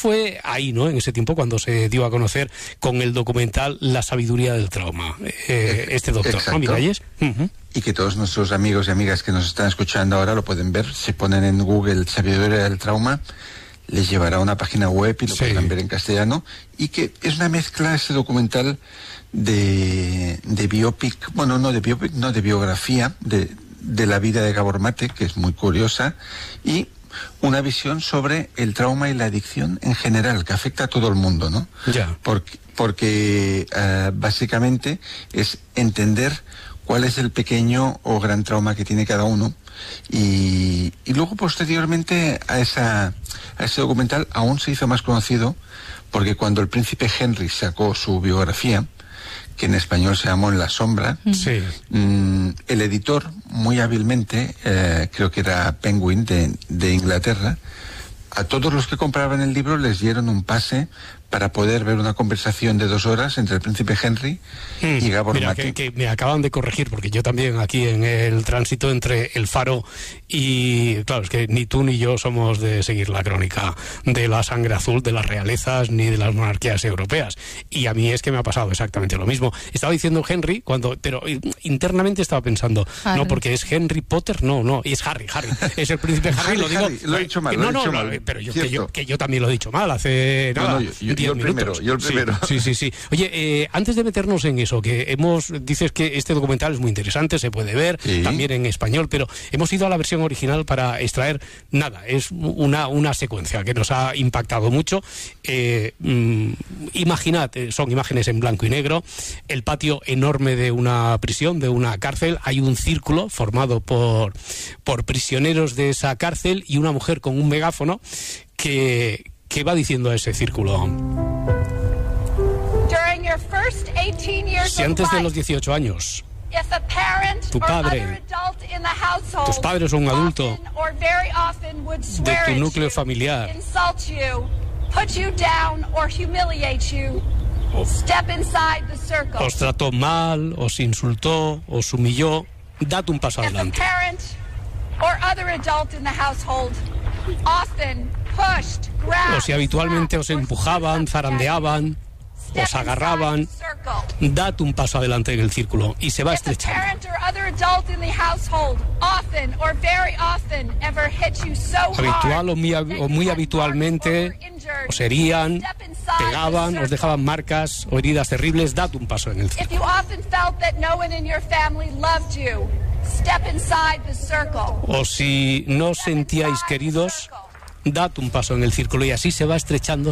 fue ahí, ¿no? En ese tiempo cuando se dio a conocer con el documental La sabiduría del trauma, este doctor, ¿no, Miralles? Y que todos nuestros amigos y amigas que nos están escuchando ahora lo pueden ver. Si ponen en Google Sabiduría del trauma, les llevará a una página web y lo podrán ver en castellano. Y que es una mezcla, ese documental, de biopic, bueno, no de biopic, no, de biografía de la vida de Gabor Mate, que es muy curiosa, y una visión sobre el trauma y la adicción en general, que afecta a todo el mundo, ¿no? Ya. Porque básicamente es entender cuál es el pequeño o gran trauma que tiene cada uno, y luego posteriormente a ese documental aún se hizo más conocido, porque cuando el príncipe Henry sacó su biografía, que en español se llamó En la sombra, el editor, muy hábilmente, creo que era Penguin de Inglaterra, a todos los que compraban el libro les dieron un pase para poder ver una conversación de 2 horas entre el príncipe Henry y Gabor Mate. Que me acaban de corregir, porque yo también aquí en el tránsito entre El Faro y... Claro, es que ni tú ni yo somos de seguir la crónica de la sangre azul, de las realezas, ni de las monarquías europeas. Y a mí es que me ha pasado exactamente lo mismo. Estaba diciendo Henry, pero internamente estaba pensando, Harry. No, porque es Henry Potter, no, y es Harry. Es el príncipe Harry, lo digo... Lo he dicho mal, pero yo también lo he dicho mal hace... Yo el primero. Sí. Oye, antes de meternos en eso, que dices que este documental es muy interesante, se puede ver también en español, pero hemos ido a la versión original para extraer es una secuencia que nos ha impactado mucho. Imaginad, son imágenes en blanco y negro, el patio enorme de una prisión, de una cárcel, hay un círculo formado por prisioneros de esa cárcel y una mujer con un megáfono que va diciendo a ese círculo: si antes de los 18 años tus padres o un adulto de tu núcleo familiar os trató mal, os insultó, os humilló, dad un paso adelante. O si habitualmente os empujaban, zarandeaban, os agarraban, dad un paso adelante en el círculo y se va estrechando. Habitual o muy habitualmente os herían, pegaban, os dejaban marcas o heridas terribles, dad un paso en el círculo. O si no os sentíais queridos, dad un paso en el círculo, y así se va estrechando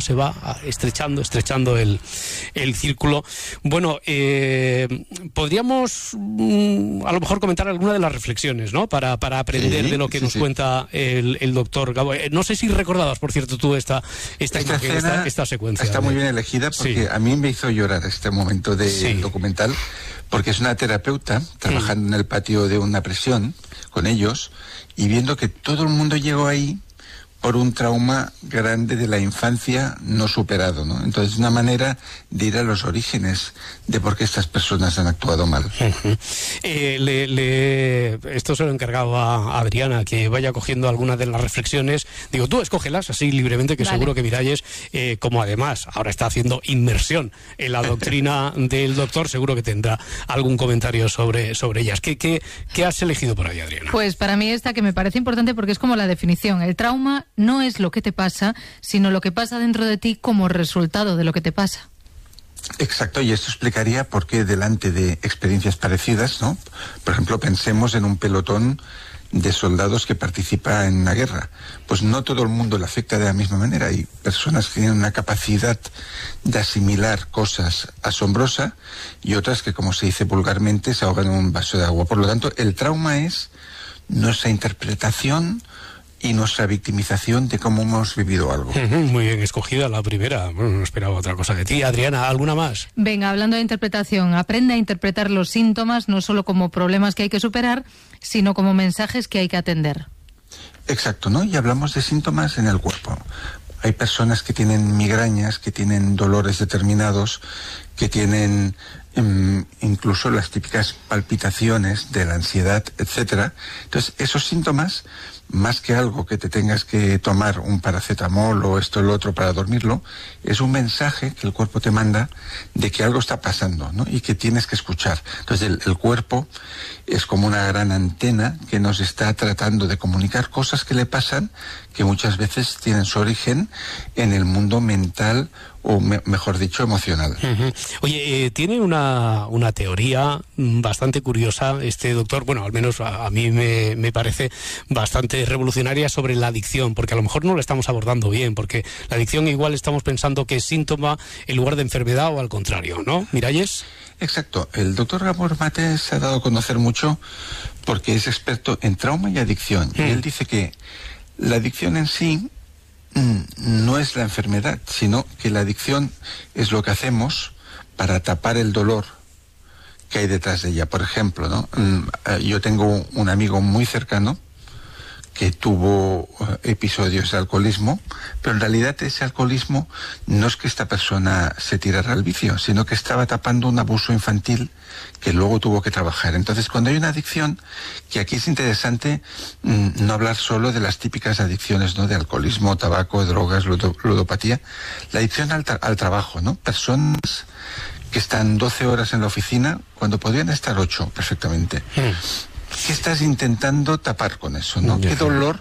el círculo. Bueno, podríamos a lo mejor comentar alguna de las reflexiones, ¿no? Para aprender de lo que nos cuenta el doctor Gabor. No sé si recordabas, por cierto, tú esta imagen, esta secuencia. Está muy bien elegida, porque a mí me hizo llorar este momento del documental, porque es una terapeuta trabajando en el patio de una prisión con ellos y viendo que todo el mundo llegó ahí por un trauma grande de la infancia no superado, ¿no? Entonces, una manera de ir a los orígenes de por qué estas personas han actuado mal. Esto se lo he encargado a Adriana, que vaya cogiendo algunas de las reflexiones. Digo, tú escógelas así libremente, que seguro que Miralles, como además ahora está haciendo inmersión en la doctrina del doctor, seguro que tendrá algún comentario sobre ellas. ¿Qué has elegido por ahí, Adriana? Pues para mí esta, que me parece importante porque es como la definición. El trauma no es lo que te pasa, sino lo que pasa dentro de ti como resultado de lo que te pasa. Exacto, y esto explicaría por qué delante de experiencias parecidas, ¿no? Por ejemplo, pensemos en un pelotón de soldados que participa en una guerra. Pues no todo el mundo le afecta de la misma manera. Hay personas que tienen una capacidad de asimilar cosas asombrosa y otras que, como se dice vulgarmente, se ahogan en un vaso de agua. Por lo tanto, el trauma es nuestra interpretación y nuestra victimización de cómo hemos vivido algo. Muy bien escogida la primera. Bueno, no esperaba otra cosa de ti. Adriana, ¿alguna más? Venga, hablando de interpretación, aprende a interpretar los síntomas no solo como problemas que hay que superar, sino como mensajes que hay que atender. Exacto, ¿no? Y hablamos de síntomas en el cuerpo. Hay personas que tienen migrañas, que tienen dolores determinados, que tienen incluso las típicas palpitaciones de la ansiedad, etcétera. Entonces, esos síntomas, más que algo que te tengas que tomar un paracetamol o esto o lo otro para dormirlo, es un mensaje que el cuerpo te manda de que algo está pasando, ¿no? Y que tienes que escuchar. Entonces, el cuerpo es como una gran antena que nos está tratando de comunicar cosas que le pasan, que muchas veces tienen su origen en el mundo mental o mejor dicho, emocional. Oye, tiene una teoría bastante curiosa este doctor, bueno, al menos a mí me parece bastante revolucionaria sobre la adicción, porque a lo mejor no lo estamos abordando bien, porque la adicción igual estamos pensando que es síntoma en lugar de enfermedad o al contrario, ¿no? Miralles. Exacto. El doctor Gabor Mate se ha dado a conocer mucho porque es experto en trauma y adicción. Y él dice que la adicción en sí no es la enfermedad, sino que la adicción es lo que hacemos para tapar el dolor que hay detrás de ella. Por ejemplo, ¿no? Yo tengo un amigo muy cercano que tuvo episodios de alcoholismo, pero en realidad ese alcoholismo no es que esta persona se tirara al vicio, sino que estaba tapando un abuso infantil que luego tuvo que trabajar. Entonces, cuando hay una adicción, que aquí es interesante no hablar solo de las típicas adicciones, ¿no? De alcoholismo, tabaco, drogas, ludopatía, la adicción al trabajo, ¿no? Personas que están 12 horas en la oficina cuando podrían estar 8 perfectamente. ¿Qué estás intentando tapar con eso, no? ¿Qué dolor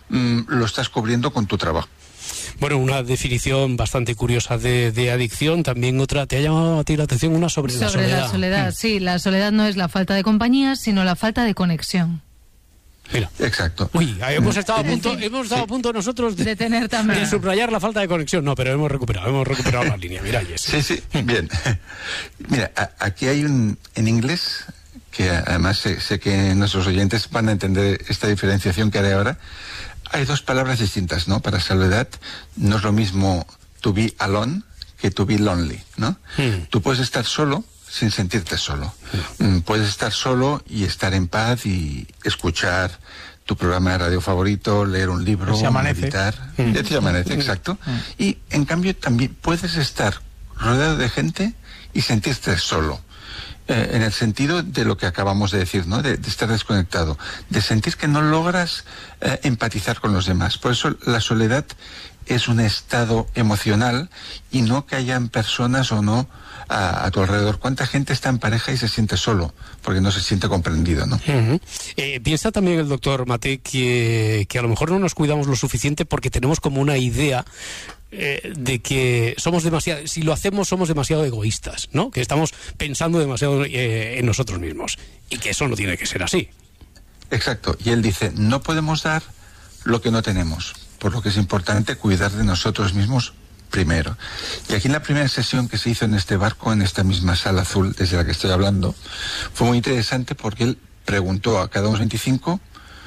lo estás cubriendo con tu trabajo? Bueno, una definición bastante curiosa de adicción. También otra, ¿te ha llamado a ti la atención? Una sobre la soledad. Sobre la soledad, sí. La soledad no es la falta de compañía, sino la falta de conexión. Mira. Exacto. Uy, hemos estado a punto nosotros de tener también de subrayar la falta de conexión. No, pero hemos recuperado la línea. Mira, sí, bien. Mira, aquí hay en inglés, que además sé que nuestros oyentes van a entender esta diferenciación que haré ahora. Hay dos palabras distintas, ¿no? Para soledad no es lo mismo to be alone que to be lonely, ¿no? Tú puedes estar solo sin sentirte solo. Puedes estar solo y estar en paz y escuchar tu programa de radio favorito, leer un libro, meditar. Se amanece, exacto. Y en cambio también puedes estar rodeado de gente y sentirte solo. En el sentido de lo que acabamos de decir, ¿no? De estar desconectado, de sentir que no logras empatizar con los demás. Por eso la soledad es un estado emocional y no que hayan personas o no a tu alrededor. ¿Cuánta gente está en pareja y se siente solo? Porque no se siente comprendido, ¿no? Piensa también el doctor Mate que a lo mejor no nos cuidamos lo suficiente porque tenemos como una idea de que si lo hacemos somos demasiado egoístas, ¿no? Que estamos pensando demasiado en nosotros mismos y que eso no tiene que ser así. Exacto, y él dice, no podemos dar lo que no tenemos, por lo que es importante cuidar de nosotros mismos primero. Y aquí en la primera sesión que se hizo en este barco, en esta misma sala azul desde la que estoy hablando, fue muy interesante porque él preguntó a cada uno de los 25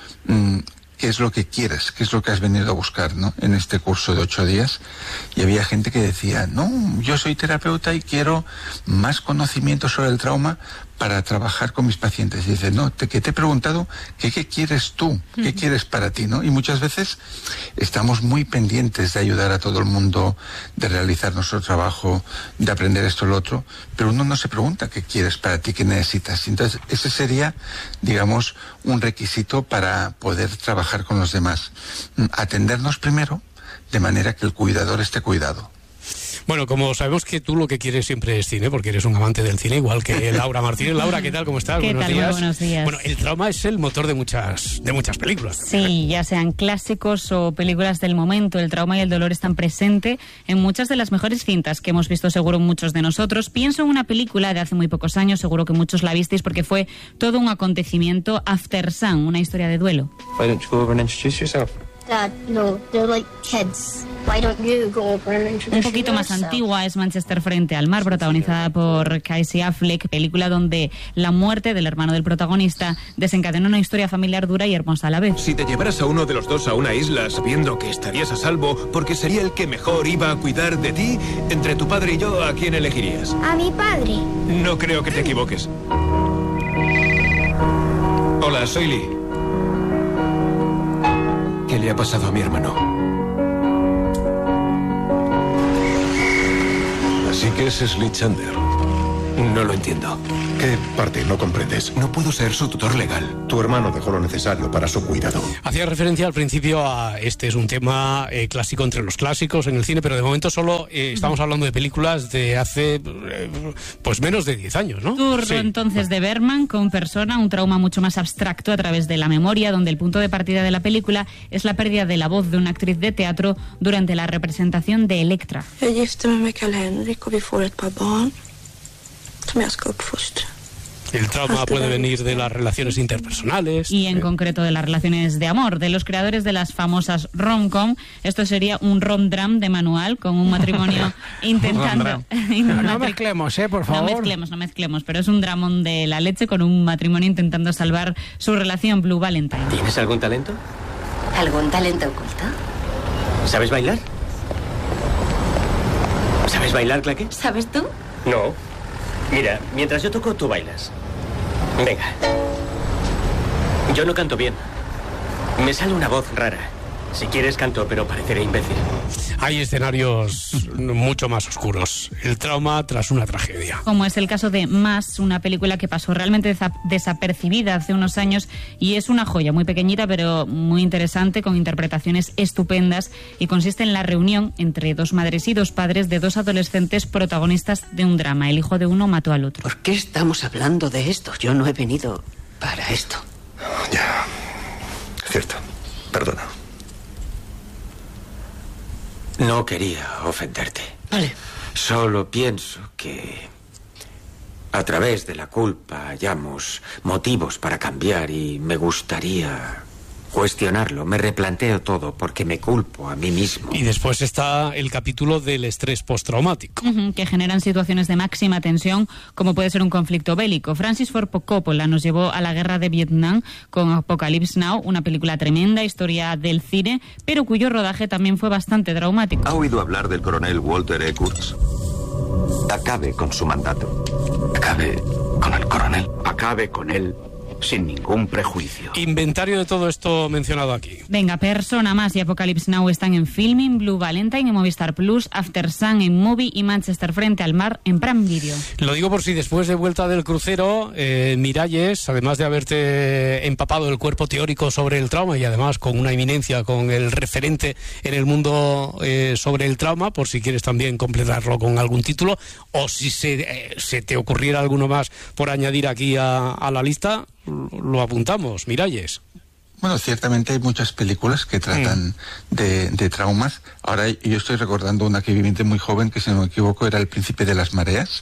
¿qué es lo que quieres? ¿Qué es lo que has venido a buscar, ¿no? En este curso de 8 días. Y había gente que decía, no, yo soy terapeuta y quiero más conocimiento sobre el trauma para trabajar con mis pacientes. Y dice, no, que te he preguntado qué quieres tú, qué quieres para ti, ¿no? Y muchas veces estamos muy pendientes de ayudar a todo el mundo, de realizar nuestro trabajo, de aprender esto o lo otro, pero uno no se pregunta qué quieres para ti, qué necesitas. Entonces, ese sería, digamos, un requisito para poder trabajar con los demás. Atendernos primero, de manera que el cuidador esté cuidado. Bueno, como sabemos que tú lo que quieres siempre es cine, porque eres un amante del cine, igual que Laura Martínez. Laura, ¿qué tal? ¿Cómo estás? Buenos días. Muy buenos días. Bueno, el trauma es el motor de muchas películas. Sí, ya sean clásicos o películas del momento, el trauma y el dolor están presentes en muchas de las mejores cintas que hemos visto seguro muchos de nosotros. Pienso en una película de hace muy pocos años, seguro que muchos la visteis porque fue todo un acontecimiento, After Sun, una historia de duelo. Why don't you go over and introduce yourself? Dad, no, they're like kids. Why don't you go over and introduce Un poquito más antigua es Manchester frente al mar, protagonizada por Casey Affleck, película donde la muerte del hermano del protagonista desencadenó una historia familiar dura y hermosa a la vez. Si te llevaras a uno de los dos a una isla sabiendo que estarías a salvo porque sería el que mejor iba a cuidar de ti, entre tu padre y yo, ¿a quién elegirías? A mi padre. No creo que te equivoques. Hola, soy Lee. ¿Qué le ha pasado a mi hermano? Así que ese es Lee Chandler. No lo entiendo. ¿Qué parte no comprendes? No puedo ser su tutor legal. Tu hermano dejó lo necesario para su cuidado. Hacía referencia al principio a este es un tema clásico entre los clásicos en el cine, pero de momento solo estamos hablando de películas de hace pues menos de 10 años, ¿no? Turno entonces de Bergman con Persona, un trauma mucho más abstracto a través de la memoria, donde el punto de partida de la película es la pérdida de la voz de una actriz de teatro durante la representación de Electra. Jag gifte mig med Karl-Henrik och vi får ett par barn som jag ska uppfostra. El trauma puede venir de las relaciones interpersonales. Y en concreto de las relaciones de amor, de los creadores de las famosas rom-com. Esto sería un rom-dram de manual con un matrimonio intentando... No mezclemos, por favor. No mezclemos, pero es un dramón de la leche con un matrimonio intentando salvar su relación. Blue Valentine. ¿Tienes algún talento? ¿Algún talento oculto? ¿Sabes bailar? ¿Sabes bailar, Claque? ¿Sabes tú? No. Mira, mientras yo toco, tú bailas. Venga. Yo no canto bien. Me sale una voz rara. Si quieres canto, pero pareceré imbécil. Hay escenarios mucho más oscuros. El trauma tras una tragedia. Como es el caso de Más, una película que pasó realmente desapercibida hace unos años y es una joya muy pequeñita pero muy interesante, con interpretaciones estupendas, y consiste en la reunión entre dos madres y dos padres de dos adolescentes protagonistas de un drama. El hijo de uno mató al otro. ¿Por qué estamos hablando de esto? Yo no he venido para esto. Ya. Cierto. Perdona. No quería ofenderte. Vale. Solo pienso que a través de la culpa hallamos motivos para cambiar y me gustaría cuestionarlo. Me replanteo todo porque me culpo a mí mismo. Y después está el capítulo del estrés postraumático. Que generan situaciones de máxima tensión, como puede ser un conflicto bélico. Francis Ford Coppola nos llevó a la guerra de Vietnam con Apocalypse Now, una película tremenda, historia del cine, pero cuyo rodaje también fue bastante traumático. ¿Ha oído hablar del coronel Walter E. Kurtz? Acabe con su mandato. Acabe con el coronel. Acabe con él sin ningún prejuicio. Inventario de todo esto mencionado aquí. Venga, Persona, Más y Apocalypse Now están en Filming, Blue Valentine en Movistar Plus, After Sun en Movie y Manchester Frente al Mar en Prime Video. Lo digo por si después de vuelta del crucero, Miralles, además de haberte empapado el cuerpo teórico sobre el trauma y además con una eminencia, con el referente en el mundo sobre el trauma, por si quieres también completarlo con algún título, o si se te ocurriera alguno más por añadir aquí a la lista, lo apuntamos. Miralles. Bueno, ciertamente hay muchas películas que tratan de traumas. Ahora yo estoy recordando una que vi de muy joven, que si no me equivoco era El Príncipe de las Mareas,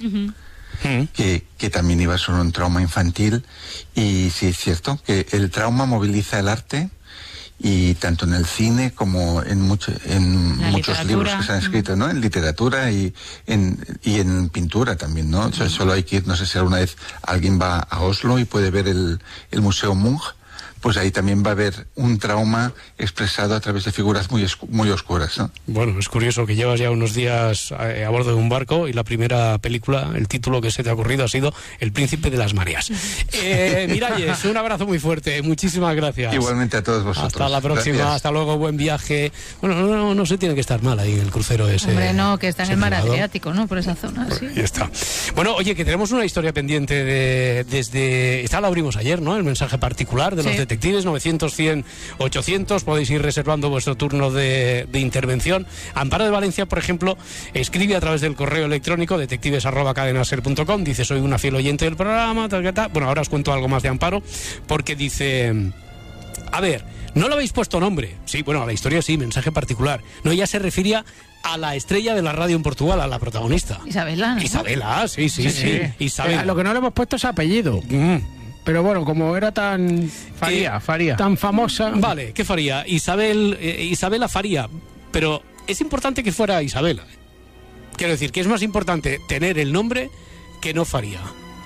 que también iba sobre un trauma infantil. Y sí es cierto que el trauma moviliza el arte, y tanto en el cine como en muchos libros que se han escrito, ¿no? En literatura y en pintura también, ¿no? O sea, solo hay que ir, no sé si alguna vez alguien va a Oslo y puede ver el Museo Munch, pues ahí también va a haber un trauma expresado a través de figuras muy oscuras, ¿no? Bueno, es curioso que llevas ya unos días a bordo de un barco y la primera película, el título que se te ha ocurrido ha sido El Príncipe de las Mareas. Miralles, un abrazo muy fuerte, muchísimas gracias. Igualmente a todos vosotros. Hasta la próxima, gracias. Hasta luego, buen viaje. Bueno, no se tiene que estar mal ahí en el crucero ese. Hombre, no, que está en el mar Adriático, ¿no? Por esa zona, sí. Ahí está. Bueno, oye, que tenemos una historia pendiente desde... Esta la abrimos ayer, ¿no? El mensaje particular de los detectives, 900-100-800, podéis ir reservando vuestro turno de intervención. Amparo de Valencia, por ejemplo, escribe a través del correo electrónico detectives@cadenaser.com, dice: soy una fiel oyente del programa, tal. Bueno, ahora os cuento algo más de Amparo, porque dice: a ver, ¿no le habéis puesto nombre? Sí, bueno, a la historia sí, mensaje particular. No, ella se refería a la estrella de la radio en Portugal, a la protagonista. Isabela, ¿no? Isabela, sí. Isabela. Lo que no le hemos puesto es apellido. Pero bueno, como era tan... Faría. Tan famosa... Vale, ¿qué Faría? Isabela Faría. Pero es importante que fuera Isabela. Quiero decir, que es más importante tener el nombre que no Faría.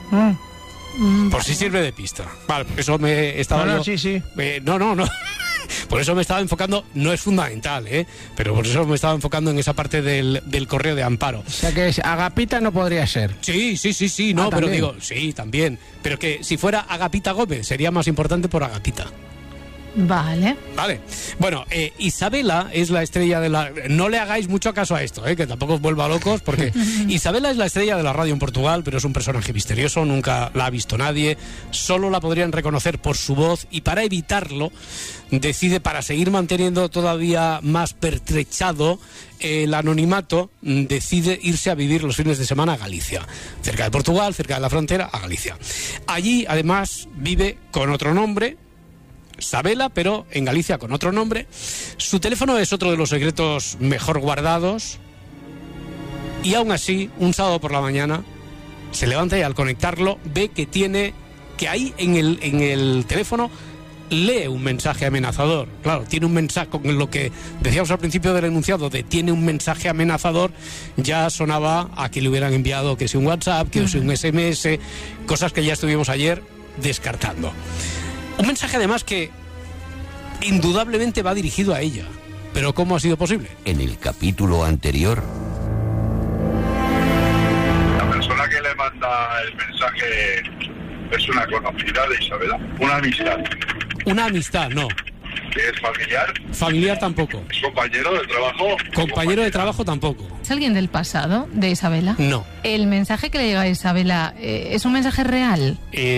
Por si sirve de pista. Vale, por eso me estaba... No, sí. No. Por eso me estaba enfocando, no es fundamental, pero por eso me estaba enfocando en esa parte del correo de Amparo. O sea que Agapita no podría ser. Sí, no, pero digo, sí, también. Pero que si fuera Agapita Gómez sería más importante por Agapita. Vale. Vale. Bueno, Isabela es la estrella de la... No le hagáis mucho caso a esto, que tampoco os vuelva locos, porque Isabela es la estrella de la radio en Portugal, pero es un personaje misterioso, nunca la ha visto nadie, solo la podrían reconocer por su voz, y para evitarlo, decide, para seguir manteniendo todavía más pertrechado el anonimato, decide irse a vivir los fines de semana a Galicia, cerca de Portugal, cerca de la frontera, a Galicia. Allí, además, vive con otro nombre, Sabela, pero en Galicia con otro nombre. Su teléfono es otro de los secretos mejor guardados, y aún así, un sábado por la mañana, se levanta y al conectarlo ve que ahí en el teléfono lee un mensaje amenazador. Claro, tiene un mensaje, con lo que decíamos al principio del enunciado de tiene un mensaje amenazador, ya sonaba a que le hubieran enviado que sea un WhatsApp, que sea un SMS, cosas que ya estuvimos ayer descartando. Un mensaje además que indudablemente va dirigido a ella. ¿Pero cómo ha sido posible? En el capítulo anterior... La persona que le manda el mensaje es una conocida de Isabela. Una amistad. Una amistad, no. ¿Es familiar? Familiar tampoco. ¿Es compañero de trabajo? Compañero de trabajo tampoco. ¿Es alguien del pasado de Isabela? No. ¿El mensaje que le llega a Isabela es un mensaje real?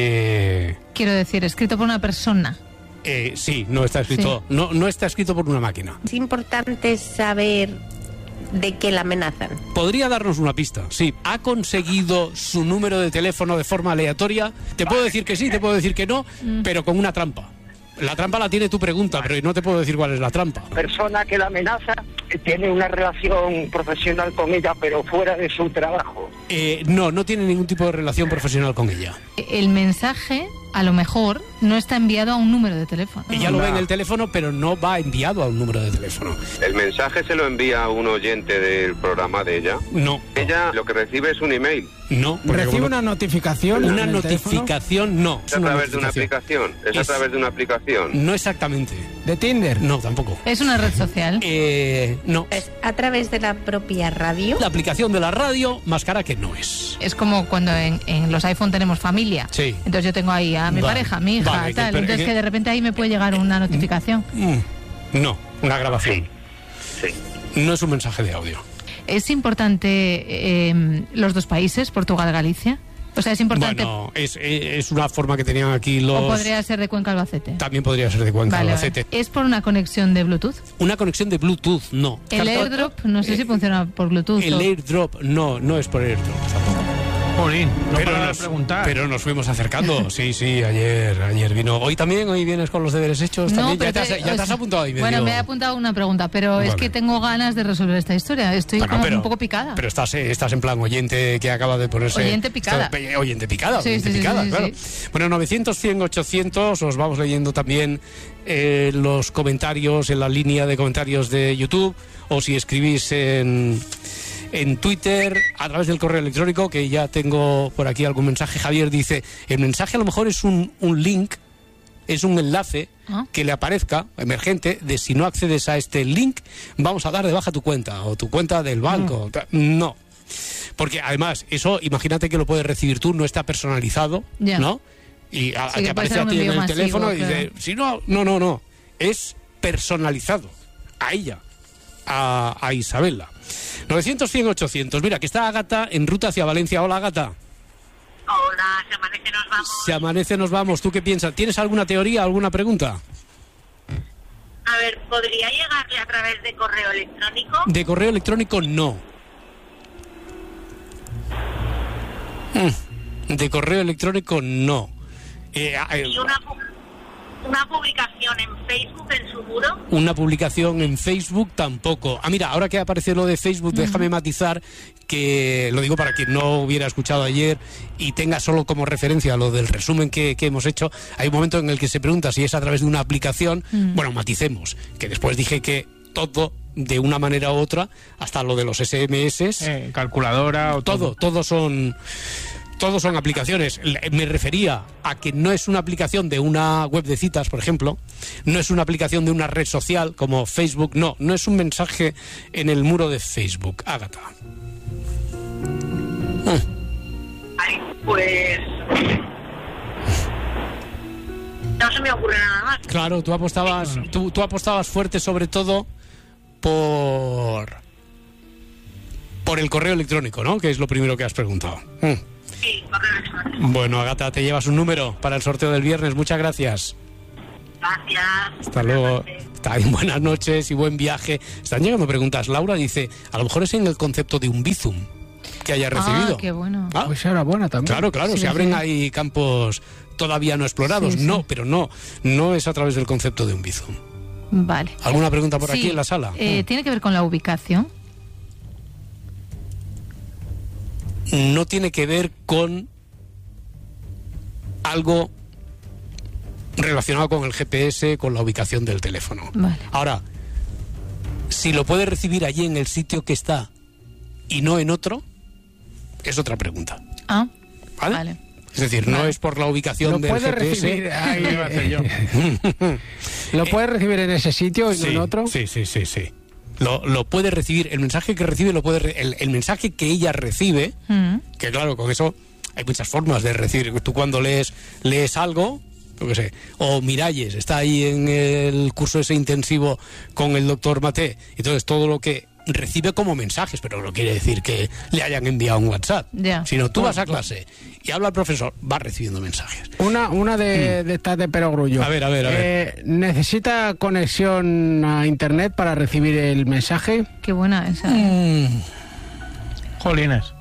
Quiero decir, escrito por una persona. Sí, no está escrito. Sí. No está escrito por una máquina. Es importante saber de qué la amenazan. Podría darnos una pista, sí. ¿Ha conseguido su número de teléfono de forma aleatoria? Te puedo decir que sí, te puedo decir que no, pero con una trampa. La trampa la tiene tu pregunta, pero no te puedo decir cuál es la trampa. La persona que la amenaza tiene una relación profesional con ella, pero fuera de su trabajo. No tiene ningún tipo de relación profesional con ella. El mensaje, a lo mejor, no está enviado a un número de teléfono. Ella lo ve en el teléfono, pero no va enviado a un número de teléfono. ¿El mensaje se lo envía a un oyente del programa de ella? No. Ella lo que recibe es un email. No. ¿Recibe una notificación? Una notificación, no. ¿Es a través de una aplicación? ¿Es a través de una aplicación? No exactamente. ¿De Tinder? No, tampoco. ¿Es una red social? No. ¿Es a través de la propia radio? La aplicación de la radio, más cara que no es. Es como cuando en los iPhone tenemos familia. Sí. Entonces yo tengo ahí a mi pareja, a mi hija, tal. Entonces que de repente ahí me puede llegar una notificación. No, una grabación. Sí. No es un mensaje de audio. ¿Es importante los dos países, Portugal y Galicia? O sea, es importante... Bueno, es una forma que tenían aquí los... ¿O podría ser de Cuenca-Albacete? También podría ser de Cuenca-Albacete. Vale. ¿Es por una conexión de Bluetooth? Una conexión de Bluetooth, no. ¿El AirDrop? No sé si funciona por Bluetooth. El AirDrop, no es por AirDrop tampoco. Jolín, pero nos fuimos acercando. Sí, ayer vino. Hoy vienes con los deberes hechos. No, ¿Ya te has apuntado ahí medio? Bueno, me he apuntado una pregunta, pero es que tengo ganas de resolver esta historia. Estoy un poco picada. Pero estás en plan oyente que acaba de ponerse... Oyente picada. Oyente picada, claro. Sí. Bueno, 900, 100, 800, os vamos leyendo también los comentarios en la línea de comentarios de YouTube, o si escribís en Twitter, a través del correo electrónico, que ya tengo por aquí algún mensaje. Javier dice, el mensaje a lo mejor es un link, es un enlace que le aparezca emergente de si no accedes a este link, vamos a dar de baja tu cuenta o tu cuenta del banco. No. Porque además, eso, imagínate que lo puedes recibir tú, no está personalizado, ¿no? Y te aparece a ti en el teléfono y dice, si no, es personalizado a ella, a Isabela. 900, 100, 800. Mira, que está Ágata en ruta hacia Valencia. Hola, Ágata. Hola, se amanece, nos vamos. Se amanece, nos vamos. ¿Tú qué piensas? ¿Tienes alguna teoría, alguna pregunta? A ver, ¿podría llegarle a través de correo electrónico? De correo electrónico, no. De correo electrónico, no. ¿Y una publicación en Facebook, en su muro? Una publicación en Facebook tampoco. Mira, ahora que aparece lo de Facebook, déjame matizar que, lo digo para quien no hubiera escuchado ayer y tenga solo como referencia lo del resumen que hemos hecho, hay un momento en el que se pregunta si es a través de una aplicación. Bueno, maticemos, que después dije que todo, de una manera u otra, hasta lo de los SMS, calculadora o todos son aplicaciones. Me refería a que no es una aplicación de una web de citas, por ejemplo, no es una aplicación de una red social como Facebook, no es un mensaje en el muro de Facebook. Ágata. Ay, pues... No se me ocurre nada más. Claro, tú apostabas fuerte sobre todo por el correo electrónico, ¿no? Que es lo primero que has preguntado. Sí, correo electrónico. Bueno, Agata, te llevas un número para el sorteo del viernes. Muchas gracias. Gracias. Hasta luego. Está bien, buenas noches y buen viaje. Están llegando preguntas. Laura dice, a lo mejor es en el concepto de un bizum que haya recibido. Qué bueno. Pues era buena también. Claro, Sí, se abren sí. ahí campos todavía no explorados. Sí. No, pero no es a través del concepto de un bizum. Vale. ¿Alguna pregunta por Sí, aquí en la sala? ¿Tiene que ver con la ubicación? No tiene que ver con algo relacionado con el GPS, con la ubicación del teléfono. Vale. Ahora, si lo puede recibir allí en el sitio que está y no en otro, es otra pregunta. Ah, ¿Vale? Es decir, no es por la ubicación del puede GPS. recibir ahí, iba a hacer yo. ¿Lo puede recibir en ese sitio y no en otro? Sí. Lo puede recibir, el mensaje que recibe el mensaje que ella recibe, que claro, con eso hay muchas formas de recibir. Tú cuando lees algo, yo qué sé, o Miralles está ahí en el curso ese intensivo con el doctor Maté, entonces todo lo que recibe como mensajes, pero no quiere decir que le hayan enviado un WhatsApp, sino tú vas a clase y habla el profesor, va recibiendo mensajes. Una de estas de perogrullo. A ver. ¿Necesita conexión a internet para recibir el mensaje? Qué buena esa. Jolines.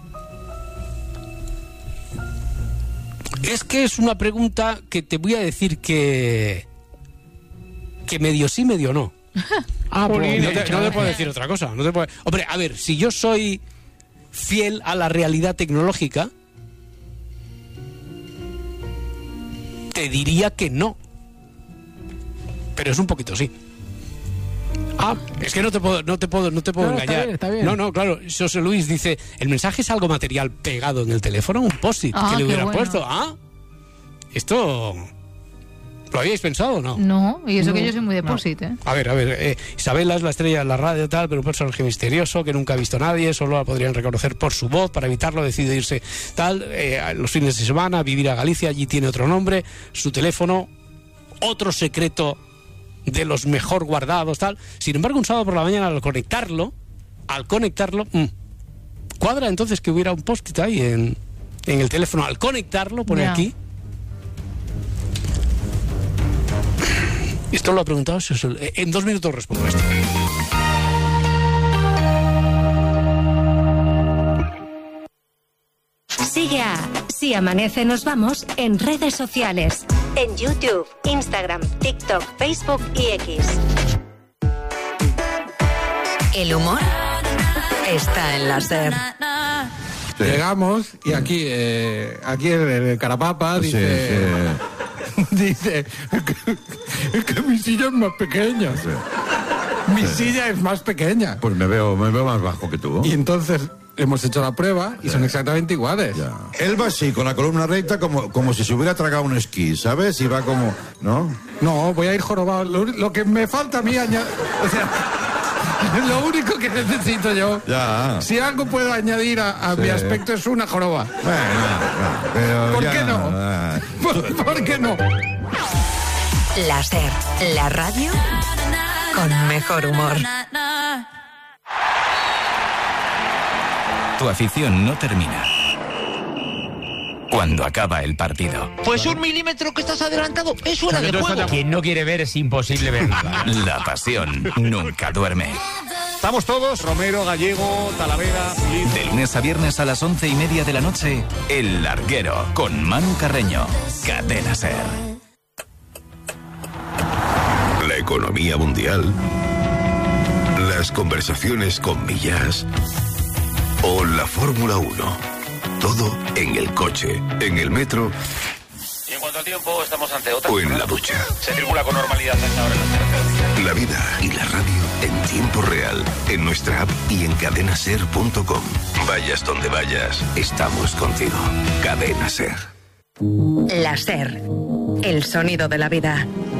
Es que es una pregunta que te voy a decir que medio sí, medio no. Pues, no te puedo decir otra cosa. Hombre, a ver, si yo soy fiel a la realidad tecnológica, te diría que no. Pero es un poquito sí. Es que no te puedo engañar. Está bien. No, claro. José Luis dice, ¿el mensaje es algo material pegado en el teléfono? Un post-it que le hubiera puesto. Esto... ¿Lo habíais pensado o no? No, y eso que yo soy muy de post-it, ¿eh? A ver, Isabela es la estrella de la radio tal, pero un personaje misterioso que nunca ha visto a nadie, solo la podrían reconocer por su voz. Para evitarlo decide irse tal, los fines de semana, a vivir a Galicia, allí tiene otro nombre, su teléfono, otro secreto de los mejor guardados, tal. Sin embargo, un sábado por la mañana al conectarlo, cuadra entonces que hubiera un post-it ahí en el teléfono. Al conectarlo, pone aquí. Esto lo ha preguntado, en 2 minutos respondo esto. Sigue a Si Amanece Nos Vamos en redes sociales. En YouTube, Instagram, TikTok, Facebook y X. El humor está en la SER. Llegamos y aquí el Carapapa dice... Dice que mi silla es más pequeña. Mi silla es más pequeña. Pues me veo más bajo que tú. Y entonces hemos hecho la prueba y son exactamente iguales. Él va así, con la columna recta, como si se hubiera tragado un esquí, ¿sabes? Y va como... ¿No? No, voy a ir jorobado. Lo que me falta a mí añadir... O sea, lo único que necesito yo, si algo puedo añadir a mi aspecto, es una joroba. Pero ¿Por qué no? ¿Por qué no? La SER, la radio con mejor humor. Tu afición no termina cuando acaba el partido. Pues 1 milímetro que estás adelantado es fuera de juego. Quien no quiere ver es imposible verlo. La pasión nunca duerme. Estamos todos, Romero, Gallego, Talavera, Pulido. De lunes a viernes a las 11:30 de la noche, El Larguero, con Manu Carreño. Cadena SER. La economía mundial, las conversaciones con Millás o la Fórmula 1. Todo en el coche, en el metro. Y en cuanto al tiempo, estamos ante otra. O en la ducha. Se circula con normalidad a esta hora en las carreteras. La vida y la radio en tiempo real, en nuestra app y en cadenaser.com. Vayas donde vayas, estamos contigo. Cadena Ser. La SER, el sonido de la vida.